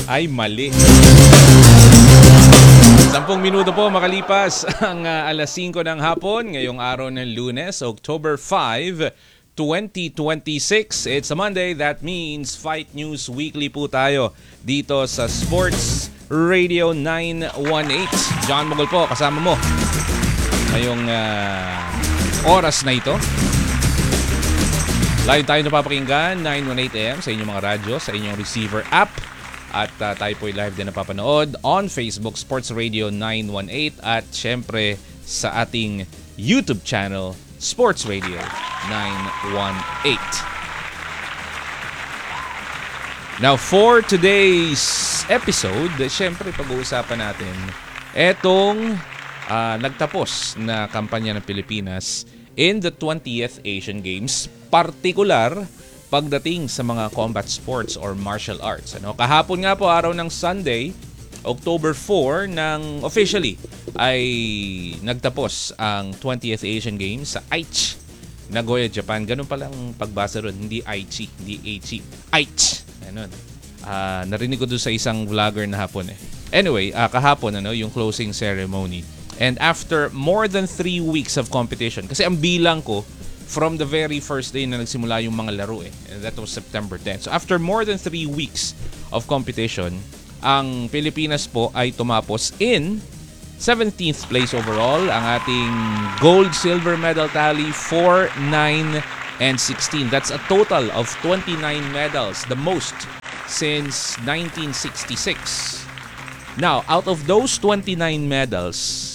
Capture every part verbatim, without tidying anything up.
ay mali. Sampung minuto po makalipas ang uh, alas singko ng hapon ngayong araw ng Lunes, October fifth, twenty twenty-six. It's a Monday. That means Fight News Weekly po tayo dito sa Sports Radio nine one eight. John Mogol po kasama mo ngayong uh, oras na ito. Live tayo napapakinggan nine eighteen a m sa inyong mga radyo, sa inyong receiver app. At uh, tayo po live din napapanood on Facebook, Sports Radio nine one eight. At syempre sa ating YouTube channel, Sports Radio nine one eight. Now for today's episode, syempre pag-uusapan natin etong uh, nagtapos na kampanya ng Pilipinas in the twentieth Asian Games, partikular pagdating sa mga combat sports or martial arts. Ano? Kahapon nga po, araw ng Sunday, October fourth, nang officially ay nagtapos ang twentieth Asian Games sa Aichi, Nagoya, Japan. Ganun palang pagbasa ron, hindi Aichi, hindi Aichi, Aichi. Ganun. Uh, narinig ko doon sa isang vlogger na hapon eh. Anyway, uh, kahapon ano, yung closing ceremony. And after more than three weeks of competition, kasi ang bilang ko, from the very first day na nagsimula yung mga laro eh. And that was September tenth. So after more than three weeks of competition, ang Pilipinas po ay tumapos in seventeenth place overall. Ang ating gold, silver medal tally, four, nine, and sixteen. That's a total of twenty-nine medals, the most since nineteen sixty-six. Now, out of those twenty-nine medals,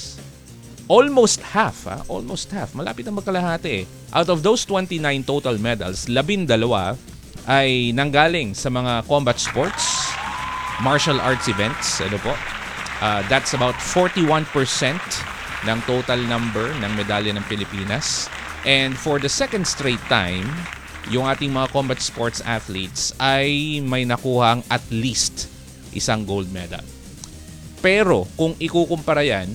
almost half, ah, almost half, malapit na magkalahati eh. Out of those twenty-nine total medals, labindalawa ay nanggaling sa mga combat sports, martial arts events. Ano po? Uh, that's about forty-one percent ng total number ng medalya ng Pilipinas. And for the second straight time, yung ating mga combat sports athletes ay may nakuhang at least isang gold medal. Pero kung ikukumpara yan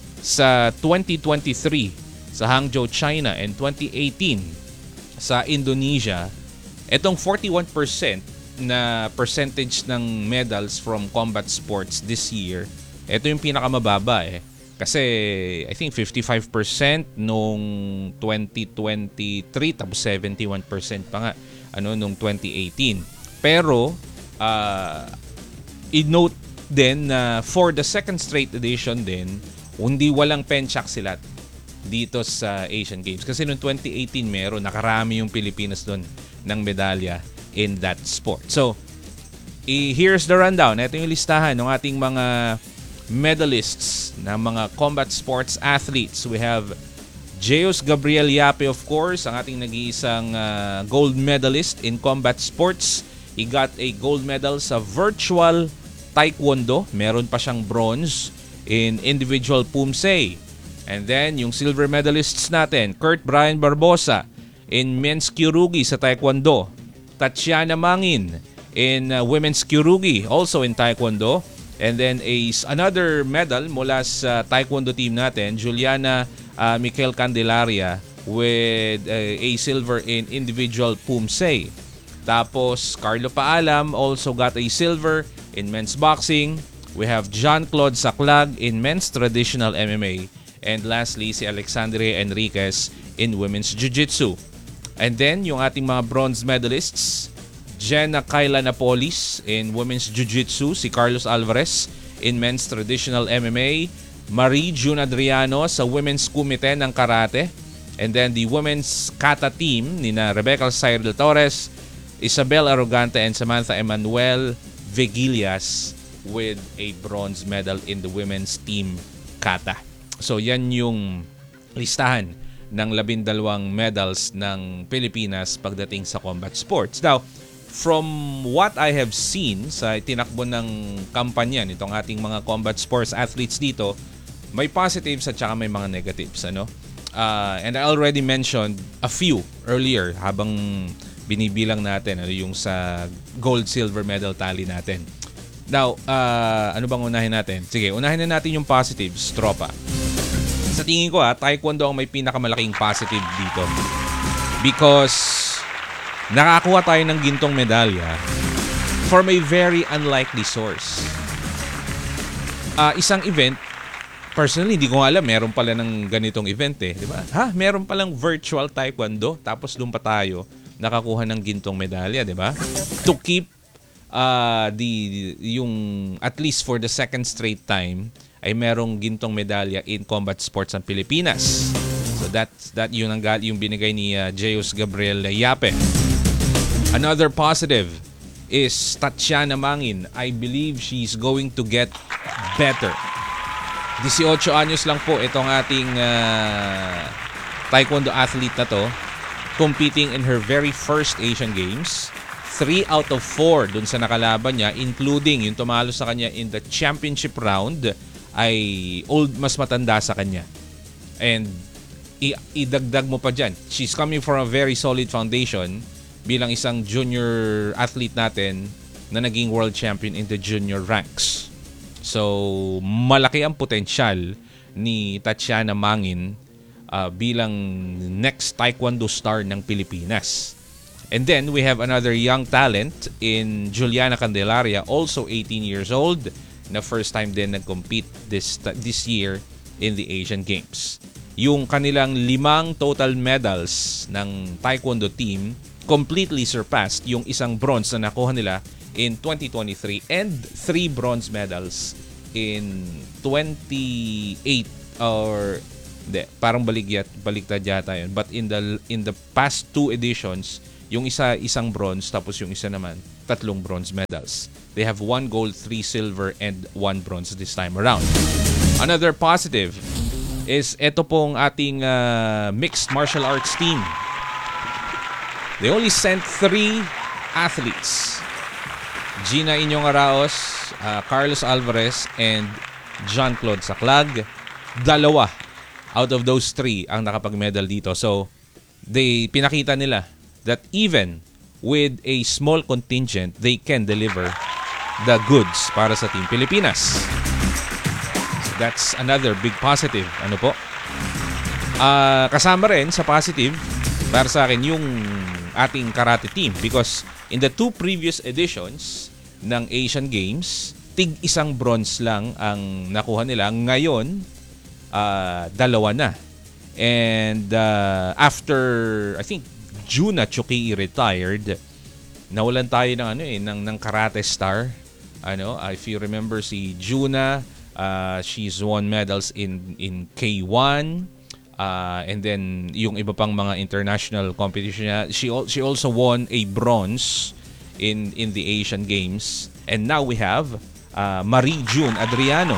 sa twenty twenty-three sa Hangzhou, China, and twenty eighteen sa Indonesia, etong forty-one percent na percentage ng medals from combat sports this year, ito yung pinakamababa eh. Kasi I think fifty-five percent nung twenty twenty-three, tapos seventy-one percent pa nga ano nung twenty eighteen. Pero uh, i-note din na for the second straight edition din, hindi walang penchak sila dito sa Asian Games. Kasi noong twenty eighteen meron, nakarami yung Pilipinas doon ng medalya in that sport. So, i- here's the rundown. Ito yung listahan ng ating mga medalists ng mga combat sports athletes. We have Jeus Gabriel Yape, of course, ang ating nag-iisang uh, gold medalist in combat sports. He got a gold medal sa virtual taekwondo. Meron pa siyang bronze in individual pumse. And then, yung silver medalists natin, Kurt Brian Barbosa in men's kyurugi sa taekwondo. Tatiana Mangin in uh, women's kyurugi, also in taekwondo. And then, a, another medal mula sa taekwondo team natin, Juliana uh, Michael Candelaria with uh, a silver in individual pumse. Tapos, Carlo Paalam also got a silver in men's boxing. We have John Claude Saclag in men's traditional M M A. And lastly, si Alexandria Enriquez in women's jiu-jitsu. And then, yung ating mga bronze medalists, Jenna Kayla Napolis in women's jiu-jitsu, si Carlos Alvarez in men's traditional M M A, Marie June Adriano sa women's kumite ng karate, and then the women's kata team ni na Rebecca Cyril Torres, Isabel Arrogante, and Samantha Emanuel Vigilias with a bronze medal in the women's team kata. So yan yung listahan ng labindalawang medals ng Pilipinas pagdating sa combat sports. Now, from what I have seen sa tinakbo ng kampanya nitong ating mga combat sports athletes dito, may positives at saka may mga negatives. Ano? Uh, and I already mentioned a few earlier habang binibilang natin ano, yung sa gold, silver medal tally natin. Now, uh, ano bang unahin natin? Sige, unahin na natin yung positives, tropa. Sa tingin ko ha, taekwondo ang may pinakamalaking positive dito. Because nakakuha tayo ng gintong medalya from a very unlikely source. Uh, isang event, personally, hindi ko alam, meron pala ng ganitong event eh. Di ba? Ha? Meron palang virtual taekwondo, tapos doon pa tayo nakakuha ng gintong medalya, di ba? To keep uh, the, yung, at least for the second straight time, ay merong gintong medalya in combat sports ang Pilipinas. So that's, that yun ang yung binigay ni uh, Jeus Gabriel Yape. Another positive is Tatiana Mangin. I believe she's going to get better. eighteen anyos lang po itong ating uh, taekwondo athlete na to, competing in her very first Asian Games. Three out of four dun sa nakalaban niya, including yung tumalo sa kanya in the championship round, ay old, mas matanda sa kanya. And i- idagdag mo pa dyan, she's coming from a very solid foundation bilang isang junior athlete natin na naging world champion in the junior ranks. So, malaki ang potensyal ni Tatiana Mangin uh, bilang next taekwondo star ng Pilipinas. And then, we have another young talent in Juliana Candelaria, also eighteen years old, na first time din nag-compete this, this year in the Asian Games. Yung kanilang limang total medals ng taekwondo team completely surpassed yung isang bronze na nakuha nila in twenty twenty-three and three bronze medals in twenty-eight or hindi, parang baligyat baligtad yata yun, but in the in the past two editions, yung isa isang bronze, tapos yung isa naman tatlong bronze medals. They have one gold, three silver, and one bronze this time around. Another positive is ito pong ating uh, mixed martial arts team. They only sent three athletes. Gina Inyong Araos, uh, Carlos Alvarez, and John-Claude Saclag. Dalawa out of those three ang nakapag-medal dito. So, they pinakita nila that even with a small contingent, they can deliver the goods para sa Team Pilipinas. So, that's another big positive. Ano po? Uh, kasama rin sa positive para sa akin yung ating karate team, because in the two previous editions ng Asian Games, tig isang bronze lang ang nakuha nila. Ngayon, uh, dalawa na. And uh, after, I think, Juna Chukii retired, nawalan tayo ng ano eh, ng, ng karate star. Ano, uh, if you remember si Juna, uh, she's won medals in in K one. Uh, and then yung iba pang mga international competition niya, she she also won a bronze in in the Asian Games. And now we have uh, Marie June Adriano.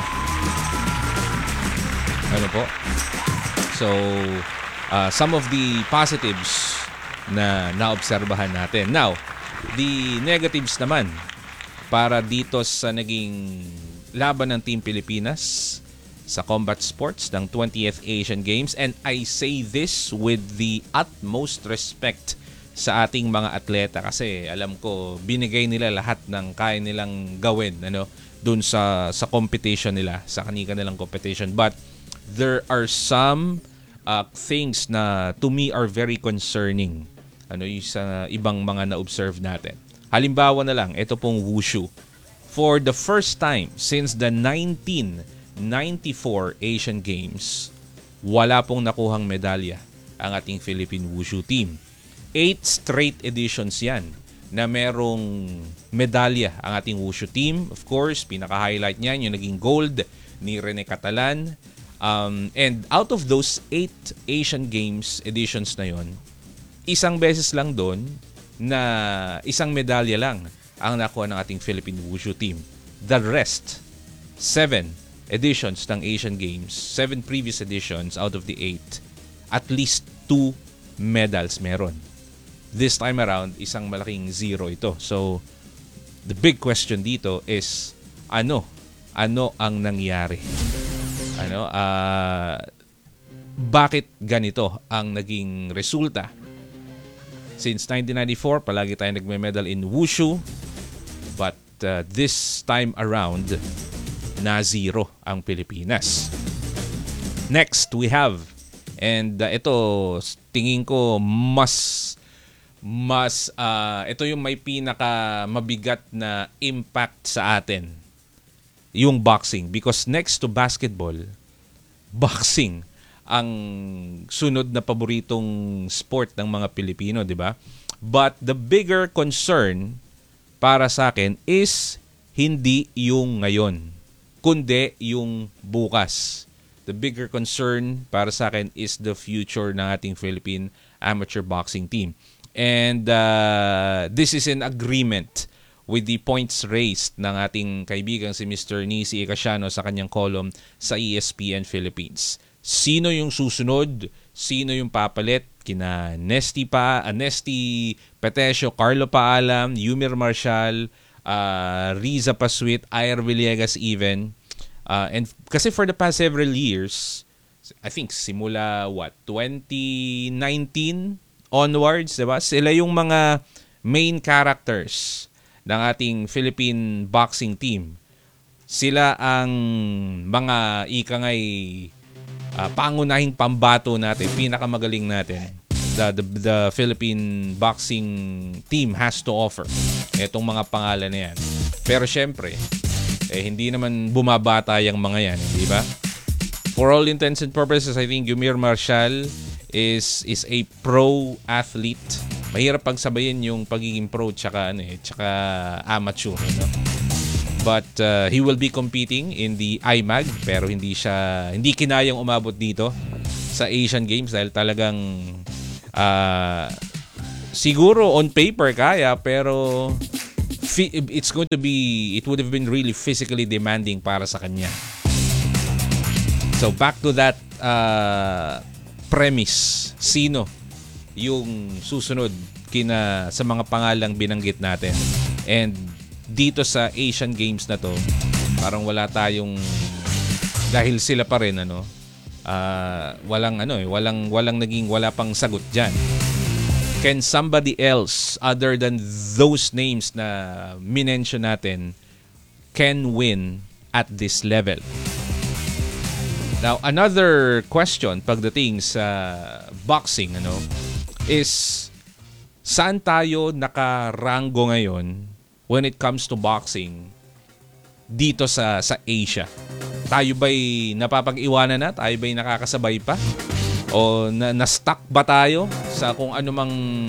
Ano po? So uh, some of the positives na naobserbahan natin. Now, the negatives naman para dito sa naging laban ng Team Pilipinas sa combat sports ng twentieth Asian Games. And I say this with the utmost respect sa ating mga atleta, kasi alam ko binigay nila lahat ng kaya nilang gawin ano dun sa sa competition nila, sa kanila nilang competition. But there are some uh, things na to me are very concerning ano yung sa ibang mga na-observe natin. Halimbawa na lang, ito pong wushu. For the first time since the nineteen ninety-four Asian Games, wala pong nakuhang medalya ang ating Philippine Wushu team. Eight straight editions yan na merong medalya ang ating Wushu team. Of course, pinaka-highlight niyan yung naging gold ni Rene Catalan. Um, and out of those eight Asian Games editions na yon, isang beses lang doon na isang medalya lang ang nakuha ng ating Philippine Wushu team. The rest, seven editions ng Asian Games, seven previous editions out of the eight, at least two medals meron. This time around, isang malaking zero ito. So, the big question dito is, ano? Ano ang nangyari? Ano? Uh, bakit ganito ang naging resulta? Since nineteen ninety-four, palagi tayo nagme-medal in Wushu. But uh, this time around, na zero ang Pilipinas. Next, we have, and uh, ito, tingin ko, mas mas uh, ito yung may pinaka mabigat na impact sa atin, yung boxing, because next to basketball, boxing ang sunod na paboritong sport ng mga Pilipino, di ba? But the bigger concern para sa akin is hindi yung ngayon, kundi yung bukas. The bigger concern para sa akin is the future ng ating Philippine amateur boxing team. And uh, this is in agreement with the points raised ng ating kaibigan si Mister Nisi Icasiano sa kanyang column sa E S P N Philippines. Sino yung susunod? Sino yung papalit? Kina Nesty pa, uh, Nesty Petesio, Carlo Paalam, Yumir Marshall, uh, Riza Paswit, Ayer Villegas even. Uh, and kasi for the past several years, I think simula what, twenty nineteen onwards, diba? Sila yung mga main characters ng ating Philippine boxing team. Sila ang mga ikangay uh, pangunahing pambato natin, pinakamagaling natin. The, the, the Philippine boxing team has to offer. Etong mga pangalan na yan. Pero syempre, eh, hindi naman bumabata yung mga yan, di ba? For all intents and purposes, I think Yumir Marshall is is a pro athlete. Mahirap pagsabayin yung pagiging pro tsaka ano eh, tsaka amateur, no? But uh, he will be competing in the I M A G, pero hindi siya hindi kinayang umabot dito sa Asian Games dahil talagang uh, siguro on paper kaya, pero it's going to be it would have been really physically demanding para sa kanya. So back to that uh, premise, sino yung susunod kina sa mga pangalang binanggit natin. And dito sa Asian Games na to, parang wala tayong, dahil sila pa rin ano, uh, walang ano eh, walang walang naging wala pang sagot diyan. Can somebody else other than those names na minention natin can win at this level? Now, another question pagdating sa boxing, ano, is saan tayo nakarango ngayon when it comes to boxing dito sa sa Asia? Tayo ba'y napapag-iwanan na? Tayo ba'y nakakasabay pa? O na, na-stuck ba tayo sa kung anumang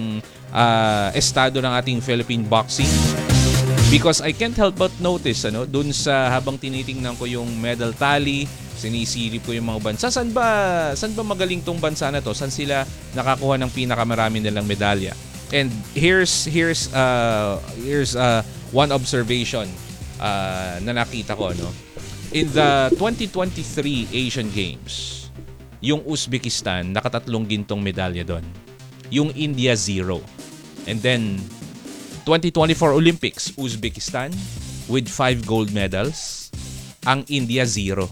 uh, estado ng ating Philippine boxing? Because I can't help but notice, ano, dun sa habang tinitingnan ko yung medal tally, sinisilip ko yung mga bansa. Saan ba, saan ba magaling tong bansa na to? Saan sila nakakuha ng pinakamarami nilang medalya? And here's here's uh here's uh one observation uh, na nakita ko, no. In the twenty twenty-three Asian Games, yung Uzbekistan nakatatlong gintong medalya doon. Yung India zero. And then twenty twenty-four Olympics, Uzbekistan with five gold medals, ang India zero.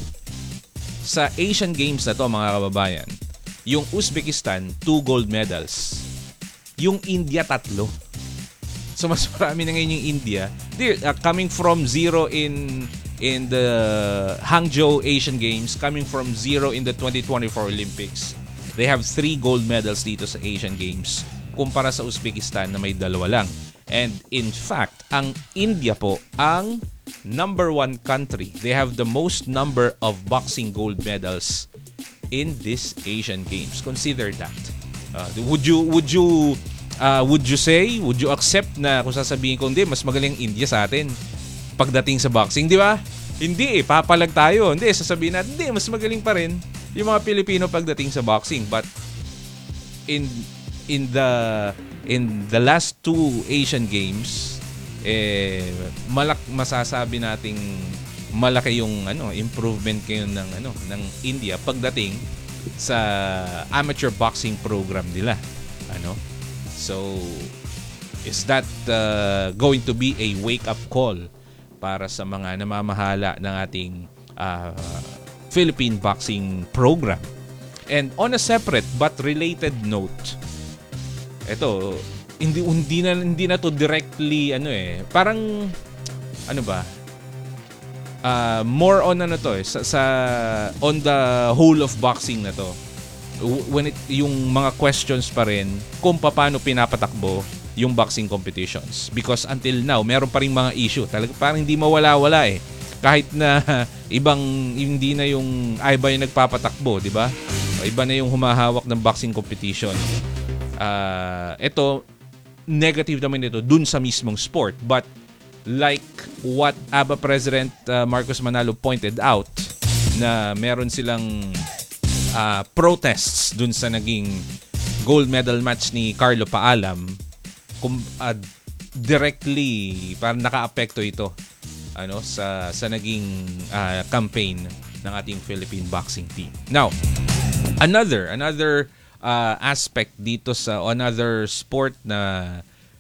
Sa Asian Games na to, mga kababayan, yung Uzbekistan, two gold medals. Yung India, tatlo. So, mas marami na ngayon yung India. They're, uh, coming from zero in in the Hangzhou Asian Games, coming from zero in the twenty twenty-four Olympics. They have three gold medals dito sa Asian Games kumpara sa Uzbekistan na may dalawa lang. And in fact, ang India po ang number one country. They have the most number of boxing gold medals in this Asian Games. Consider that. Uh, would you would you uh, would you say, would you accept na kung sasabihin ko hindi, mas magaling India sa atin pagdating sa boxing, di ba? Hindi eh, papalag tayo. Hindi, sasabihin natin, hindi, mas magaling pa rin yung mga Pilipino pagdating sa boxing. But in in the in the last two Asian Games, eh malak masasabi nating malaki yung ano improvement kayo ng ano ng India pagdating sa amateur boxing program nila, ano. So is that uh, going to be a wake up call para sa mga namamahala ng ating uh, Philippine boxing program? And on a separate but related note, ito, hindi hindi na hindi na to directly ano eh, parang ano ba? Uh, more on ano to eh, sa, sa on the whole of boxing na to. when it, yung mga questions pa rin kung paano pinapatakbo yung boxing competitions. Because until now, meron pa rin mga issue. Talaga parang hindi mawala-wala eh. Kahit na ibang, hindi na yung iba yung nagpapatakbo, di ba? Iba na yung humahawak ng boxing competition. Uh, ito, negative naman ito dun sa mismong sport. But like what A B A President uh, Marcos Manalo pointed out, na meron silang uh, protests dun sa naging gold medal match ni Carlo Paalam, kung uh, directly parang naka-apekto ito ano sa sa naging uh, campaign ng ating Philippine boxing team. Now, another another uh, aspect dito sa another sport na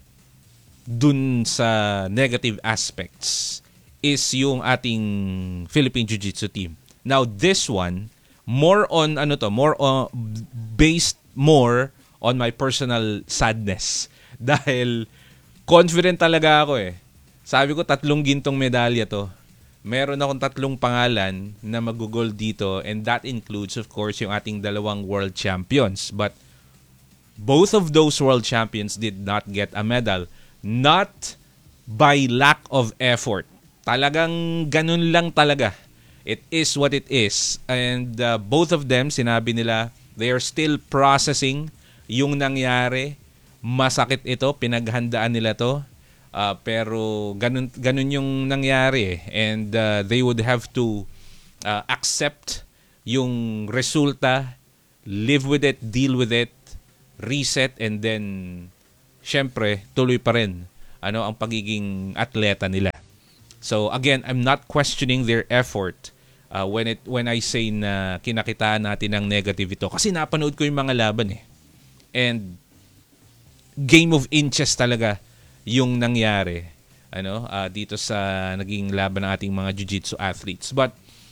dun sa negative aspects is yung ating Philippine Jiu-Jitsu team. Now, this one more on ano to, more on based more on my personal sadness. Dahil confident talaga ako eh. Sabi ko tatlong gintong medalya to. Meron akong tatlong pangalan na mag-gold dito, and that includes of course yung ating dalawang world champions. But both of those world champions did not get a medal. Not by lack of effort. Talagang ganun lang talaga. It is what it is. And uh, both of them, sinabi nila, they are still processing yung nangyari. Masakit ito, pinaghandaan nila to. Uh, pero ganun, ganun yung nangyari. And uh, they would have to uh, accept yung resulta, live with it, deal with it, reset, and then, syempre, tuloy pa rin ano, ang pagiging atleta nila. So again, I'm not questioning their effort. Uh, when it when I say na kinakitaan natin ng negative ito, kasi napanood ko yung mga laban eh. And game of inches talaga yung nangyari ano uh, dito sa naging laban ng ating mga jiu-jitsu athletes. But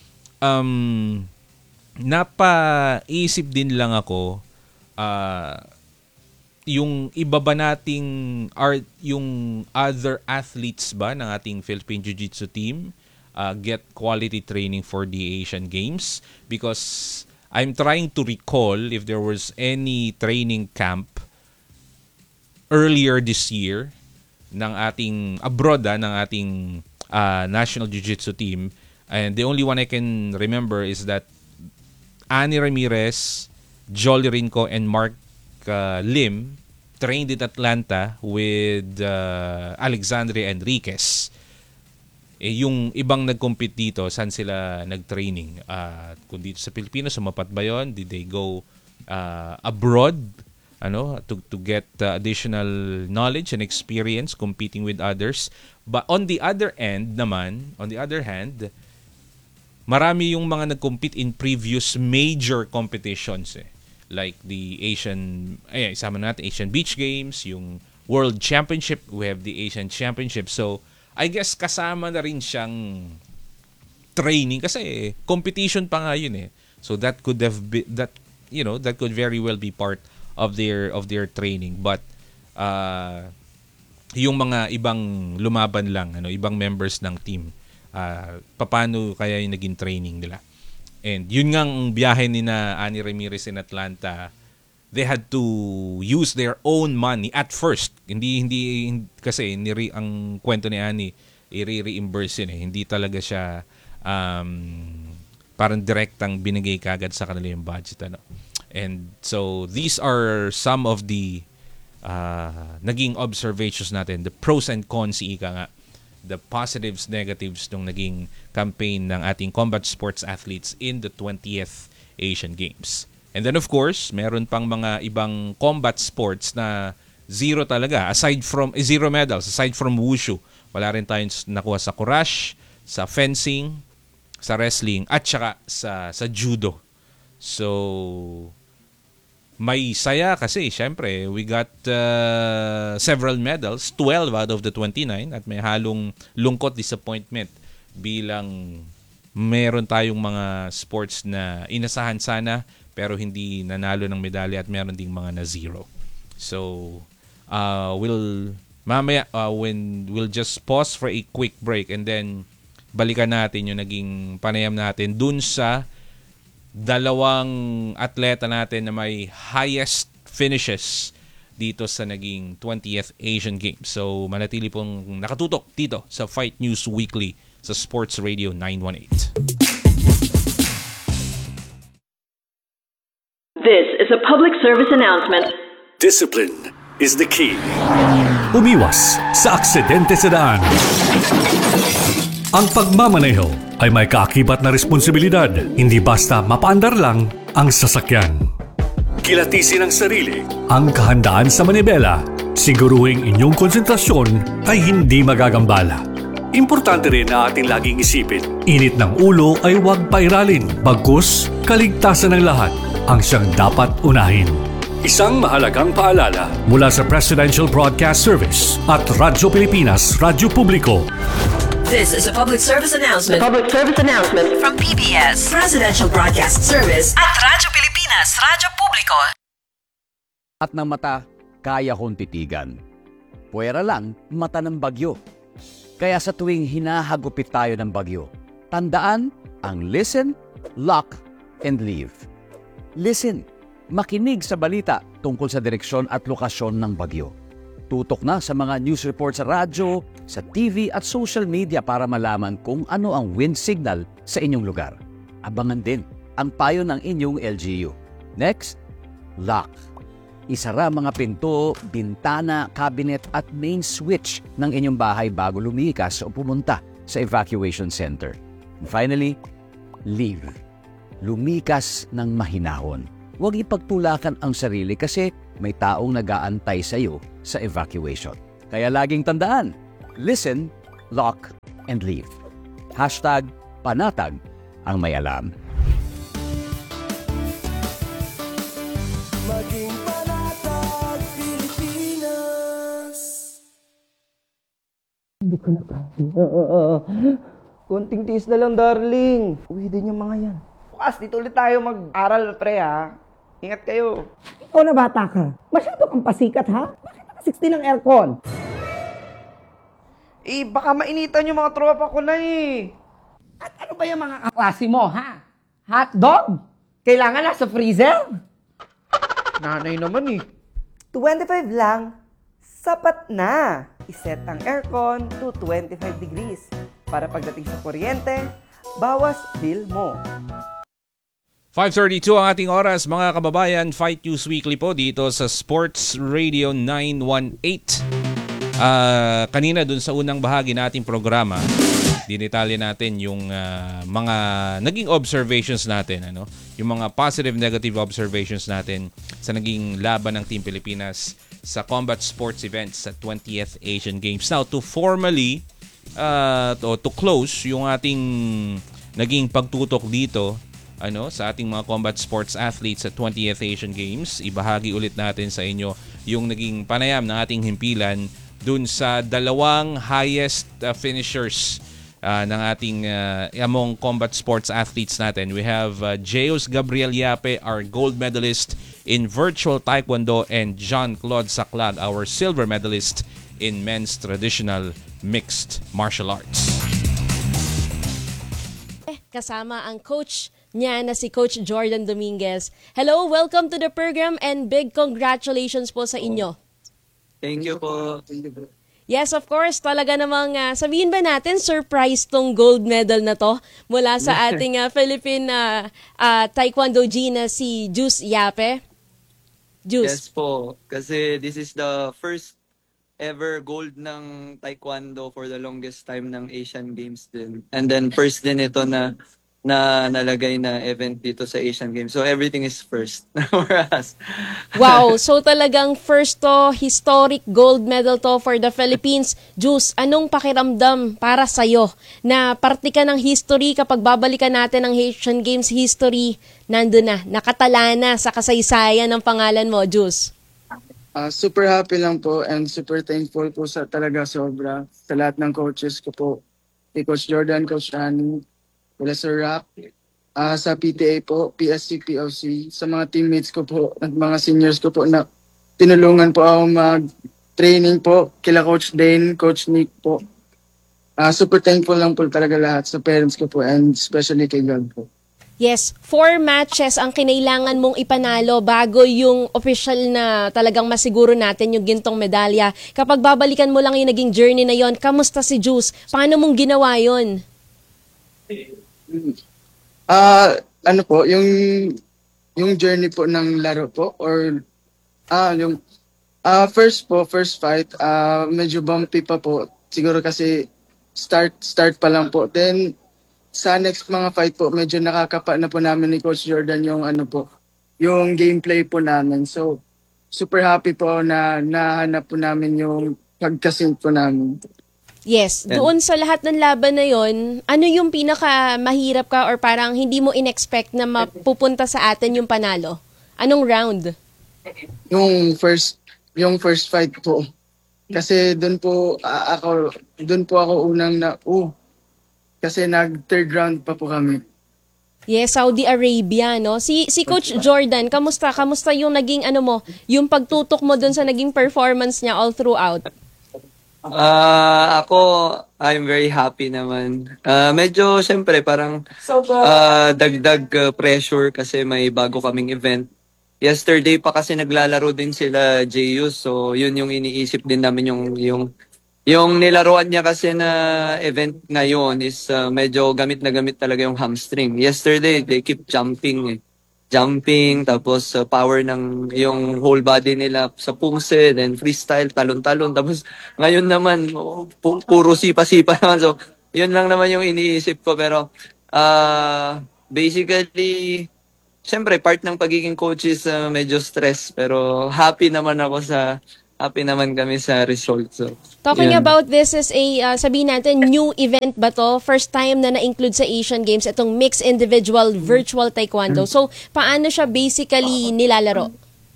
um napaisip din lang ako uh, yung iba ba nating art, yung other athletes ba ng ating Philippine Jiu-Jitsu team Uh, get quality training for the Asian Games, because I'm trying to recall if there was any training camp earlier this year ng ating abroad ah, ng ating uh, national jiu-jitsu team, and the only one I can remember is that Annie Ramirez, Jolly Rinco, and Mark uh, Lim trained in Atlanta with uh, Alexandria Enriquez. Eh, yung ibang nag-compete dito, saan sila nag-training? Uh, kung dito sa Pilipinas, sumapat ba yun? Did they go uh, abroad ano, to, to get uh, additional knowledge and experience competing with others? But on the other end naman, on the other hand, marami yung mga nag-compete in previous major competitions eh. Like the Asian, ay, isama natin, Asian Beach Games, yung World Championship, we have the Asian Championship. So, I guess kasama na rin siyang training kasi competition pa nga yun eh. So that could have been that you know, that could very well be part of their of their training. But uh yung mga ibang lumaban lang, ano, ibang members ng team, uh paano kaya yung naging training nila. And yun ngang biyahe ni na Annie Ramirez in Atlanta, they had to use their own money at first. Hindi hindi kasi niri ang kwento ni Annie, i-reimburse yun eh. Hindi talaga siya um, parang direktang binigay kagad sa kanila yung budget ano. And so these are some of the uh, naging observations natin, the pros and cons, ika nga, the positives, negatives nung naging campaign ng ating combat sports athletes in the twentieth Asian Games. And then of course, meron pang mga ibang combat sports na zero talaga. Aside from, eh, zero medals, aside from wushu. Wala rin tayong nakuha sa kurash, sa fencing, sa wrestling, at saka sa, sa judo. So, may saya kasi, syempre, we got uh, several medals, twelve out of the twenty-nine, at may halong lungkot, disappointment bilang meron tayong mga sports na inasahan sana pero hindi nanalo ng medalya at meron ding mga na zero. So, uh, we'll mamaya uh, when we'll just pause for a quick break and then balikan natin yung naging panayam natin dun sa dalawang atleta natin na may highest finishes dito sa naging twentieth Asian Games. So manatili pong nakatutok dito sa Fight News Weekly sa Sports Radio nine one eight. This is a public service announcement. Discipline is the key. Umiwas sa aksidente sa daan. Ang pagmamaneho ay may kaakibat na responsibilidad, hindi basta mapaandar lang ang sasakyan. Kilatisin ang sarili. Ang kahandaan sa manibela, siguruhing inyong konsentrasyon ay hindi magagambala. Importante rin na ating laging isipin. Init ng ulo ay huwag pairalin, bagkus kaligtasan ng lahat ang siyang dapat unahin. Isang mahalagang paalala Mula sa Presidential Broadcast Service at Radyo Pilipinas, Radyo Publiko. This is a public service announcement Public service announcement. from P B S, Presidential Broadcast Service at Radyo Pilipinas, Radyo Publiko. At ng mata, kaya kong titigan. Puwera lang, mata ng bagyo. Kaya sa tuwing hinahagupit tayo ng bagyo, tandaan ang listen, lock, and leave. Listen, makinig sa balita tungkol sa direksyon at lokasyon ng bagyo. Tutok na sa mga news report sa radyo, sa T V at social media para malaman kung ano ang wind signal sa inyong lugar. Abangan din ang payo ng inyong L G U. Next, lock. Isara mga pinto, bintana, cabinet at main switch ng inyong bahay bago lumikas o pumunta sa evacuation center. And finally, leave. Lumikas ng mahinahon. Huwag ipagtulakan ang sarili kasi may taong nag-aantay sa iyo sa evacuation. Kaya laging tandaan, listen, lock, and leave. Hashtag panatag ang may alam. Maging panatag, Pilipinas. Hindi ko na kaya. Konting tiis na lang, darling. Uwi din yung mga yan. Bukas, dito ulit tayo mag-aral, pre, ha? Ingat kayo. Ikaw na bata ka. Masyado kang pasikat, ha? Bakit naka sixty ng aircon? Eh, baka mainitan yung mga tropa ko na, eh. At ano ba yung mga kaklase mo, ha? Hot dog? Kailangan nasa freezer? Nanay naman, eh. twenty-five lang, sapat na. Iset ang aircon to twenty-five degrees para pagdating sa kuryente, bawas bill mo. five thirty-two ang ating oras, mga kababayan. Fight News Weekly po dito sa Sports Radio nine one eight. Uh, kanina dun sa unang bahagi nating programa, dinetalye natin yung uh, mga naging observations natin, ano? Yung mga positive, negative observations natin sa naging laban ng Team Pilipinas sa combat sports events sa twentieth Asian Games. Now, to formally, uh, to, to close yung ating naging pagtutok dito, ano, sa ating mga combat sports athletes sa twentieth Asian Games, ibahagi ulit natin sa inyo yung naging panayam ng ating himpilan dun sa dalawang highest uh, finishers uh, ng ating uh, among combat sports athletes natin. We have uh, Jeus Gabriel Yape, our gold medalist in virtual taekwondo, and Jean-Claude Saclag, our silver medalist in men's traditional mixed martial arts. Kasama ang coach niya na si Coach Jordan Dominguez. Hello, welcome to the program and big congratulations po sa inyo. Thank you po. Thank you po. Yes, of course. Talaga namang uh, sabihin ba natin surprise tong gold medal na to mula sa ating uh, Philippine uh, uh, Taekwondo G na si Jeus Yape? Jeus. Yes po. Kasi this is the first ever gold ng Taekwondo for the longest time ng Asian Games din. And then first din ito na na nalagay na event dito sa Asian Games. So everything is first for us. Wow, so talagang first to, historic gold medal to for the Philippines. Jeus, anong pakiramdam para sa'yo na parte ka ng history kapag babalikan natin ang Asian Games history, nandun na, nakatala na sa kasaysayan ng pangalan mo, Jeus? Uh, super happy lang po and super thankful po sa talaga sobra sa lahat ng coaches ko po. Si Coach Jordan, Coach Annie, wala Sir Rap, uh, sa P T A po, P S C, P O C, sa mga teammates ko po at mga seniors ko po na tinulungan po ako mag-training po, kila Coach Dane, Coach Nick po. Uh, super thankful lang po talaga lahat sa parents ko po and especially kay God po. Yes, four matches ang kinailangan mong ipanalo bago yung official na talagang masiguro natin yung gintong medalya. Kapag babalikan mo lang yung naging journey na yon, kamusta si Juice? Paano mong ginawa yon? Ah, ano po, yung yung journey po ng laro po or ah yung ah first po, first fight, ah medyo bumpy pa po. Siguro kasi start start pa lang po. Then sa next mga fight po, medyo nakakapa na po namin ni Coach Jordan yung ano po, yung gameplay po namin. So, super happy po na nahanap po namin yung pagkasync po namin. Yes, doon sa lahat ng laban na yon, ano yung pinaka mahirap ka or parang hindi mo in-expect na mapupunta sa atin yung panalo? Anong round? Yung first, yung first fight po. Kasi doon po ah, ako, doon po ako unang na, oh, kasi nag third round pa po kami. Yes, Saudi Arabia, no? Si si Coach Jordan, kamusta? Kamusta yung naging ano mo, yung pagtutok mo dun sa naging performance niya all throughout? Ah, ako, I'm very happy naman. Ah, medyo, syempre, parang ah, dagdag ah, pressure kasi may bago kaming event. Yesterday pa kasi naglalaro din sila Jeyus, so yun yung iniisip din namin yung yung yung nilaruan niya kasi na event ngayon is ah, medyo gamit na gamit talaga yung hamstring. Yesterday, they keep jumping eh. Jumping, tapos ah, power ng yung whole body nila sa pumse, then freestyle, talon-talon. Tapos ngayon naman, oh, pu- puro sipa-sipa naman. So, yun lang naman yung iniisip ko. Pero, ah basically, syempre, part ng pagiging coach is ah, medyo stress. Pero happy naman ako sa, happy naman kami sa result. So, Talking yun. about this is a, uh, sabihin natin, new event ba to? First time na na-include sa Asian Games itong mixed individual virtual taekwondo. So, paano siya basically nilalaro?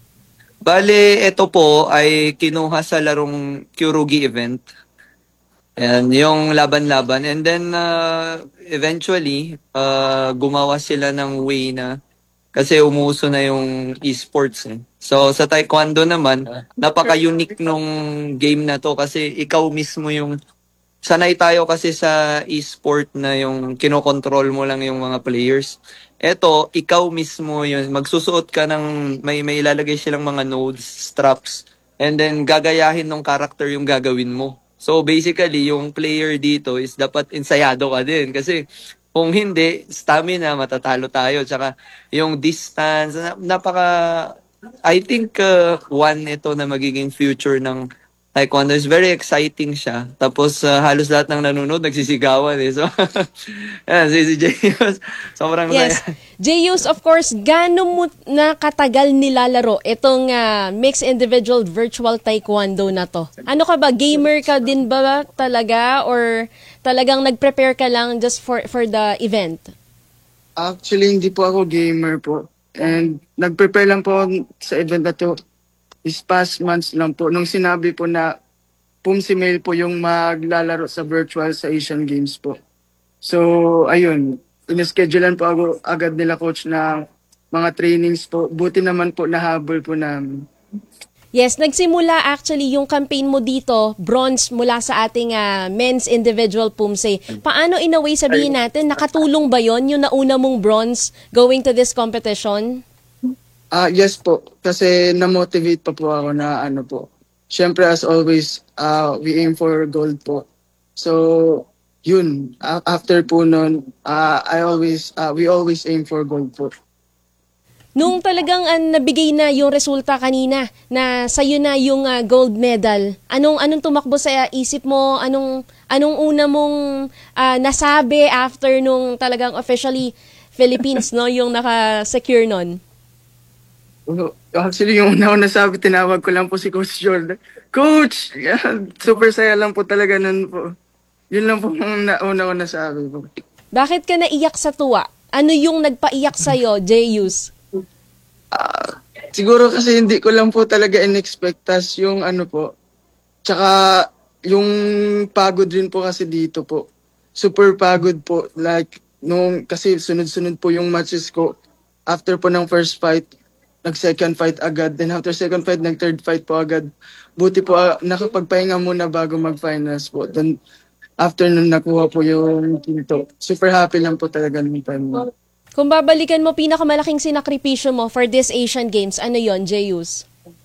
Bale, ito po ay kinuha sa larong Kyorugi event. Ayan, yung laban-laban. And then, uh, eventually, uh, gumawa sila ng way na kasi umuso na yung esports eh. So sa taekwondo naman, napaka-unique nung game na to kasi ikaw mismo yung sanay tayo kasi sa esport na yung kinokontrol mo lang yung mga players. Eto, ikaw mismo yun, magsusuot ka ng may may ilalagay silang mga nodes, straps, and then gagayahin ng character yung gagawin mo. So basically, yung player dito is dapat ensayado ka din kasi kung hindi, stamina, matatalo tayo. Tsaka yung distance, na- napaka, I think uh, one ito na magiging future ng taekwondo is very exciting siya. Tapos uh, halos lahat ng nanonood nagsisigawan eh. So, yan, si, si Jeyus, sobrang Yes. saya. Jeyus, of course, gaano mo na katagal nilalaro itong uh, mixed individual virtual taekwondo na to? Ano ka ba? Gamer ka din ba talaga? Or talagang nag-prepare ka lang just for for the event? Actually, hindi po ako gamer po. And nag-prepare lang po ako sa event na to this past months lang po. Nung sinabi po na Pumsi Mail po yung maglalaro sa virtual sa Asian Games po. So, ayun. Ineschedulean po ako agad nila coach na mga trainings po. Buti naman po nahabol po namin. Yes, nagsimula actually yung campaign mo dito, bronze mula sa ating ah, men's individual Pumse. Paano in a way sabihin natin, nakatulong ba yon yung nauna mong bronze going to this competition? Ah, yes po. Kasi na-motivate pa po ako na ano po. Siyempre as always, ah, we aim for gold po. So, yun. A- after po nun, ah, I always, ah, we always aim for gold po. Nung talagang ah, nabigay na yung resulta kanina na sa'yo na yung ah, gold medal, anong anong tumakbo sa isip mo? Anong anong una mong ah, nasabi after nung talagang officially Philippines no yung naka-secure nun? Uh, Actually, yung una ko nasabi, tinawag ko lang po si Coach Jordan. Coach! Yan, super saya lang po talaga nun po. Yun lang po yung na- una ko nasabi po. Bakit ka naiyak sa tuwa? Ano yung nagpaiyak sa'yo, Jeyus? Siguro kasi hindi ko lang po talaga in-expect. Tas yung ano po, tsaka yung pagod rin po kasi dito po. Super pagod po. Like, nung, kasi sunod-sunod po yung matches ko. After po ng first fight, nag-second fight agad. Then after second fight, nag-third fight po agad. Buti po, ah, nakapagpahinga muna bago mag-finals po. Then after nun nakuha po yung quinto. Super happy lang po talaga nung time na. Kung babalikan mo, pinakamalaking sinakripisyo mo for this Asian Games, ano yon, Jeyus?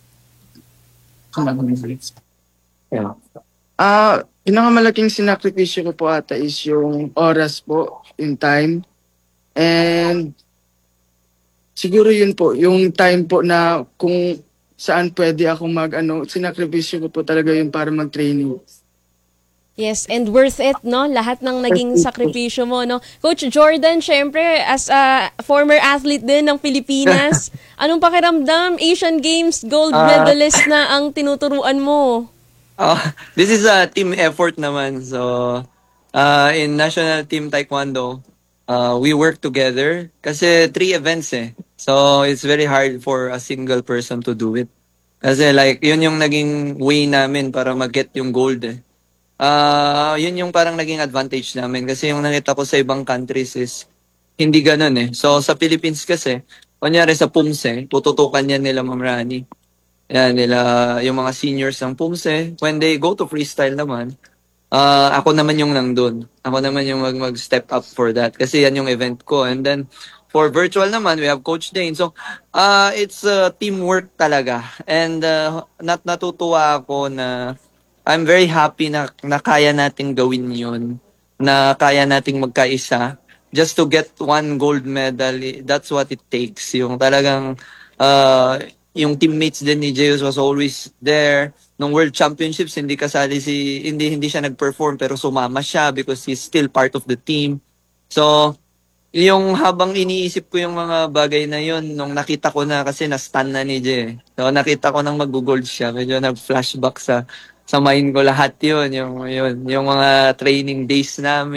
Yeah. Ah, pinakamalaking sinakripisyo ko po ata is yung oras po, yung time. And siguro yun po, yung time po na kung saan pwede ako mag, ano, sinakripisyo ko po talaga yun para mag-training. Yes, and worth it, no? Lahat ng naging sakripisyo mo, no? Coach Jordan, syempre, as a former athlete din ng Pilipinas, anong pakiramdam? Asian Games gold Ah. medalist na ang tinuturuan mo. Oh, this is a team effort naman. So, uh, in National Team Taekwondo, uh, we work together kasi three events eh. So, it's very hard for a single person to do it. Kasi like, yun yung naging way namin para mag-get yung gold eh. Ah, yun yung parang naging advantage namin kasi yung nakita ko sa ibang countries is hindi ganun eh. So, sa Philippines kasi, kunyari sa PUMSE, tututukan yan nila Ma'am Rani. Yan, nila, yung mga seniors ng PUMSE, when they go to freestyle naman, uh, ako naman yung nandun. Ako naman yung mag, mag-step up for that. Kasi yan yung event ko. And then, for virtual naman, we have Coach Dane. So, uh, it's uh, teamwork talaga. And uh, nat natutuwa ako na I'm very happy na, na kaya nating gawin yun. Na kaya nating magkaisa. Just to get one gold medal, that's what it takes. Yung talagang, uh, yung teammates din ni Jeyus was always there. Nung World Championships, hindi kasali si, hindi, hindi siya nag-perform, pero sumama siya because he's still part of the team. So, yung habang iniisip ko yung mga bagay na yun, nung nakita ko na kasi na-stun na ni Jey. So, nakita ko nang mag-gold siya. Medyo nag-flashback sa, sa mind ko lahat yun. Yung, yun, yung mga training days namin.